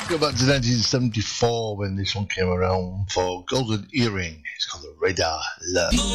Go back to 1974 when this one came around for Golden Earring. It's called the Radar Love.